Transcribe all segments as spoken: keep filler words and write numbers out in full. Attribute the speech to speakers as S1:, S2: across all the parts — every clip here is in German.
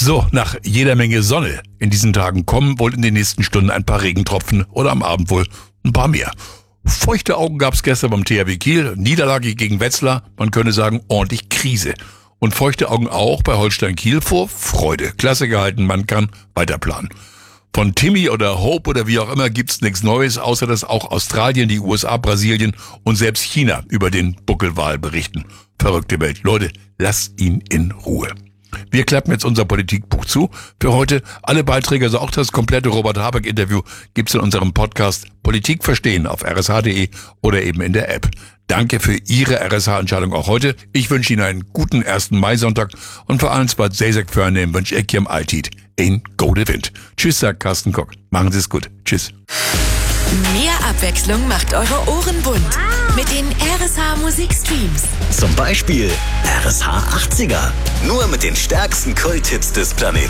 S1: So, nach jeder Menge Sonne in diesen Tagen kommen wohl in den nächsten Stunden ein paar Regentropfen oder am Abend wohl ein paar mehr. Feuchte Augen gab's gestern beim T H W Kiel, Niederlage gegen Wetzlar, man könnte sagen ordentlich Krise. Und feuchte Augen auch bei Holstein Kiel vor Freude. Klasse gehalten, man kann weiterplanen. Von Timmy oder Hope oder wie auch immer gibt's nichts Neues, außer dass auch Australien, die U S A, Brasilien und selbst China über den Buckelwal berichten. Verrückte Welt. Leute, lasst ihn in Ruhe. Wir klappen jetzt unser Politikbuch zu. Für heute alle Beiträge, also auch das komplette Robert-Habeck-Interview, gibt's in unserem Podcast Politik verstehen auf r s h punkt d e oder eben in der App. Danke für Ihre R S H-Entscheidung auch heute. Ich wünsche Ihnen einen guten ersten Mai-Sonntag und vor allem zwar Zezek Förnehm wünsche ich im Altid in Gode Wind. Tschüss, sagt Carsten Kock. Machen Sie es gut. Tschüss.
S2: Mehr Abwechslung macht eure Ohren bunt mit den R S H Musikstreams.
S3: Zum Beispiel R S H achtziger. Nur mit den stärksten Kult-Hits des Planeten.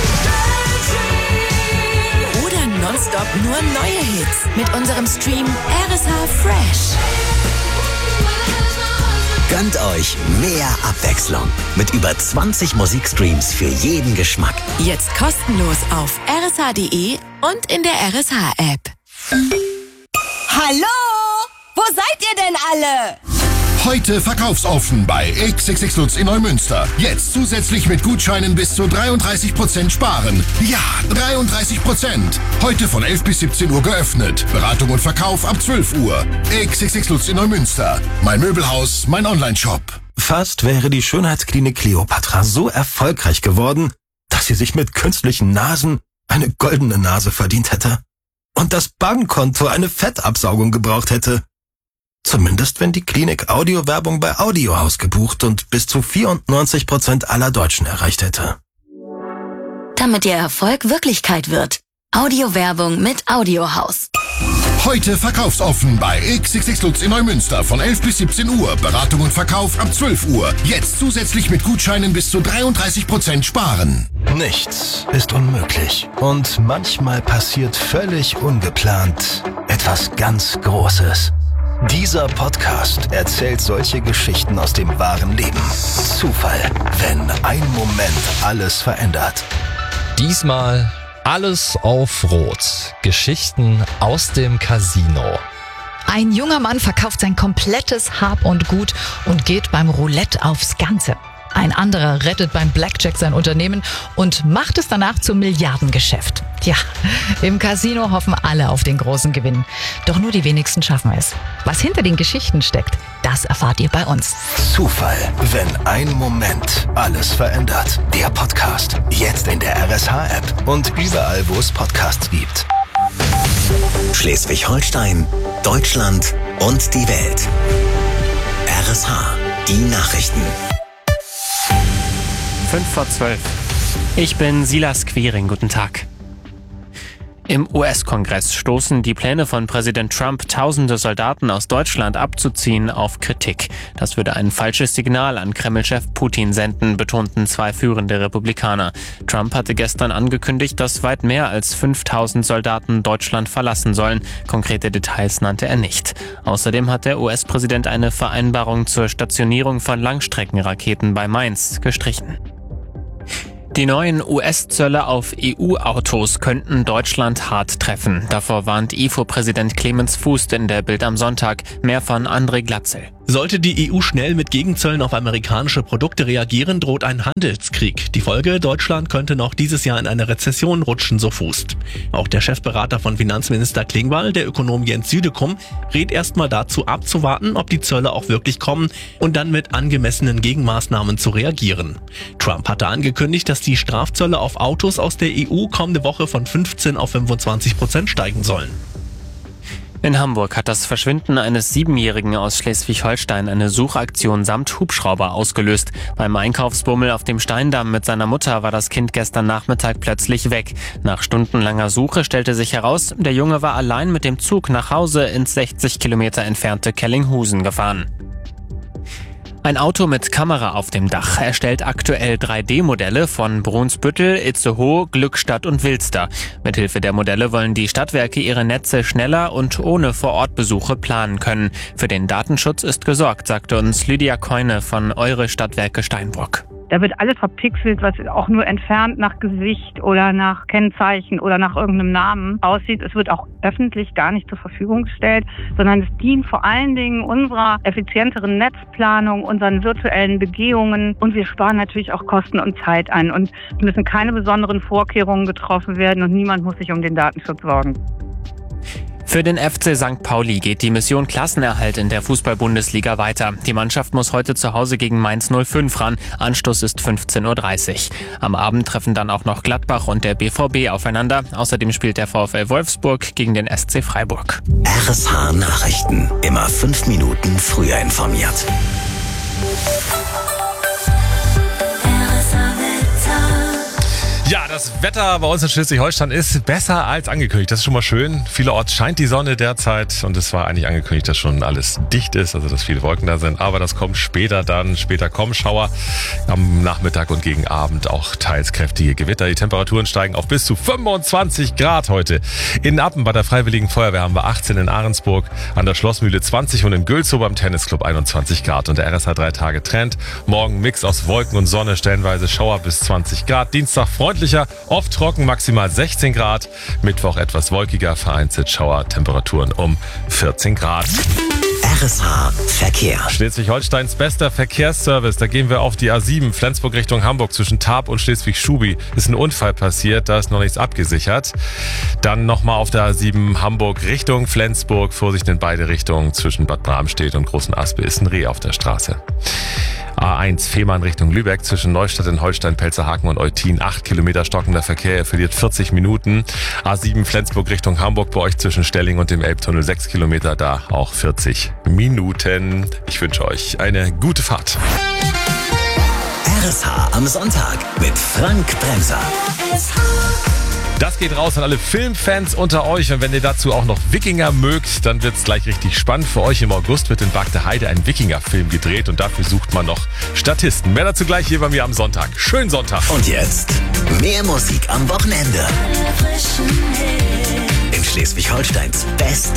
S2: Oder nonstop nur neue Hits mit unserem Stream R S H Fresh.
S3: Gönnt euch mehr Abwechslung mit über zwanzig Musikstreams für jeden Geschmack.
S2: Jetzt kostenlos auf r s h punkt d e und in der R S H-App.
S4: Hallo? Wo seid ihr denn alle?
S5: Heute verkaufsoffen bei X X X Lutz in Neumünster. Jetzt zusätzlich mit Gutscheinen bis zu dreiunddreißig Prozent sparen. Ja, dreiunddreißig Prozent. Heute von elf bis siebzehn Uhr geöffnet. Beratung und Verkauf ab zwölf Uhr. X X X Lutz in Neumünster. Mein Möbelhaus, mein Online-Shop.
S6: Fast wäre die Schönheitsklinik Kleopatra so erfolgreich geworden, dass sie sich mit künstlichen Nasen eine goldene Nase verdient hätte. Und das Bankkonto eine Fettabsaugung gebraucht hätte. Zumindest wenn die Klinik Audiowerbung bei Audiohaus gebucht und bis zu vierundneunzig Prozent aller Deutschen erreicht hätte.
S7: Damit Ihr Erfolg Wirklichkeit wird. Audiowerbung mit Audiohaus.
S5: Heute verkaufsoffen bei X X X Lutz in Neumünster von elf bis siebzehn Uhr. Beratung und Verkauf ab zwölf Uhr. Jetzt zusätzlich mit Gutscheinen bis zu dreiunddreißig Prozent sparen.
S6: Nichts ist unmöglich. Und manchmal passiert völlig ungeplant etwas ganz Großes. Dieser Podcast erzählt solche Geschichten aus dem wahren Leben. Zufall, wenn ein Moment alles verändert.
S8: Diesmal alles auf Rot. Geschichten aus dem Casino.
S9: Ein junger Mann verkauft sein komplettes Hab und Gut und geht beim Roulette aufs Ganze. Ein anderer rettet beim Blackjack sein Unternehmen und macht es danach zum Milliardengeschäft. Ja, im Casino hoffen alle auf den großen Gewinn. Doch nur die wenigsten schaffen es. Was hinter den Geschichten steckt, das erfahrt ihr bei uns.
S6: Zufall, wenn ein Moment alles verändert. Der Podcast, jetzt in der R S H-App und überall, wo es Podcasts gibt.
S3: Schleswig-Holstein, Deutschland und die Welt. R S H, die Nachrichten.
S10: Fünf vor zwölf. Ich bin Silas Quiring. Guten Tag. Im U S-Kongress stoßen die Pläne von Präsident Trump, tausende Soldaten aus Deutschland abzuziehen, auf Kritik. Das würde ein falsches Signal an Kreml-Chef Putin senden, betonten zwei führende Republikaner. Trump hatte gestern angekündigt, dass weit mehr als fünftausend Soldaten Deutschland verlassen sollen. Konkrete Details nannte er nicht. Außerdem hat der U S-Präsident eine Vereinbarung zur Stationierung von Langstreckenraketen bei Mainz gestrichen. Die neuen U S-Zölle auf E U-Autos könnten Deutschland hart treffen. Davor warnt I F O-Präsident Clemens Fuß in der Bild am Sonntag. Mehr von André Glatzel.
S11: Sollte die E U schnell mit Gegenzöllen auf amerikanische Produkte reagieren, droht ein Handelskrieg. Die Folge: Deutschland könnte noch dieses Jahr in eine Rezession rutschen, so Fuß. Auch der Chefberater von Finanzminister Klingbeil, der Ökonom Jens Südekum, rät erstmal dazu abzuwarten, ob die Zölle auch wirklich kommen und dann mit angemessenen Gegenmaßnahmen zu reagieren. Trump hatte angekündigt, dass die Strafzölle auf Autos aus der E U kommende Woche von fünfzehn auf fünfundzwanzig Prozent steigen sollen.
S10: In Hamburg hat das Verschwinden eines Siebenjährigen aus Schleswig-Holstein eine Suchaktion samt Hubschrauber ausgelöst. Beim Einkaufsbummel auf dem Steindamm mit seiner Mutter war das Kind gestern Nachmittag plötzlich weg. Nach stundenlanger Suche stellte sich heraus, der Junge war allein mit dem Zug nach Hause ins sechzig Kilometer entfernte Kellinghusen gefahren. Ein Auto mit Kamera auf dem Dach erstellt aktuell drei D Modelle von Brunsbüttel, Itzehoe, Glückstadt und Wilster. Mithilfe der Modelle wollen die Stadtwerke ihre Netze schneller und ohne Vorortbesuche planen können. Für den Datenschutz ist gesorgt, sagte uns Lydia Keune von Eure Stadtwerke Steinbrück.
S12: Da wird alles verpixelt, was auch nur entfernt nach Gesicht oder nach Kennzeichen oder nach irgendeinem Namen aussieht. Es wird auch öffentlich gar nicht zur Verfügung gestellt, sondern es dient vor allen Dingen unserer effizienteren Netzplanung, unseren virtuellen Begehungen und wir sparen natürlich auch Kosten und Zeit ein und es müssen keine besonderen Vorkehrungen getroffen werden und niemand muss sich um den Datenschutz sorgen.
S10: Für den F C Sankt Pauli geht die Mission Klassenerhalt in der Fußball-Bundesliga weiter. Die Mannschaft muss heute zu Hause gegen Mainz null fünf ran. Anstoß ist fünfzehn Uhr dreißig. Am Abend treffen dann auch noch Gladbach und der B V B aufeinander. Außerdem spielt der VfL Wolfsburg gegen den S C Freiburg.
S3: R S H Nachrichten. Immer fünf Minuten früher informiert.
S13: Ja, das Wetter bei uns in Schleswig-Holstein ist besser als angekündigt. Das ist schon mal schön. Vielerorts scheint die Sonne derzeit und es war eigentlich angekündigt, dass schon alles dicht ist, also dass viele Wolken da sind. Aber das kommt später dann. Später kommen Schauer am Nachmittag und gegen Abend auch teils kräftige Gewitter. Die Temperaturen steigen auf bis zu fünfundzwanzig Grad heute. In Appen bei der Freiwilligen Feuerwehr haben wir achtzehn, in Ahrensburg an der Schlossmühle zwanzig und in Gülzow beim Tennisclub einundzwanzig Grad. Und der R S H drei Tage Trend. Morgen Mix aus Wolken und Sonne, stellenweise Schauer bis zwanzig Grad. Dienstag freundlich. Oft trocken, maximal sechzehn Grad. Mittwoch etwas wolkiger, vereinzelt Schauer, Temperaturen um vierzehn Grad.
S3: R S H Verkehr.
S13: Schleswig-Holsteins bester Verkehrsservice. Da gehen wir auf die A sieben, Flensburg Richtung Hamburg. Zwischen Tarp und Schleswig-Schubi ist ein Unfall passiert. Da ist noch nichts abgesichert. Dann nochmal auf der A sieben Hamburg Richtung Flensburg. Vorsicht in beide Richtungen. Zwischen Bad Bramstedt und Großen Aspe ist ein Reh auf der Straße. A eins Fehmarn Richtung Lübeck, zwischen Neustadt in Holstein, Pelzerhaken und Eutin. acht Kilometer stockender Verkehr, er verliert vierzig Minuten. A sieben Flensburg Richtung Hamburg, bei euch zwischen Stelling und dem Elbtunnel sechs Kilometer, da auch vierzig Minuten. Ich wünsche euch eine gute Fahrt.
S3: R S H am Sonntag mit Frank Bremser.
S13: Das geht raus an alle Filmfans unter euch und wenn ihr dazu auch noch Wikinger mögt, dann wird's gleich richtig spannend. Für euch im August wird in Bagde Heide ein Wikinger-Film gedreht und dafür sucht man noch Statisten. Mehr dazu gleich hier bei mir am Sonntag. Schönen Sonntag.
S3: Und jetzt mehr Musik am Wochenende. In Schleswig-Holsteins Best